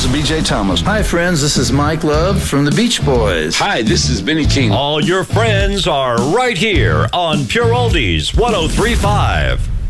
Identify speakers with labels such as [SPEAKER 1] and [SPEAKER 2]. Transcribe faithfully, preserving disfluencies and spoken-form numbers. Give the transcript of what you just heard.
[SPEAKER 1] is B J Thomas.
[SPEAKER 2] Hi, friends. This is Mike Love from the Beach Boys.
[SPEAKER 1] Hi, this is Benny King.
[SPEAKER 3] All your friends are right here on Pure Oldies one oh three point five.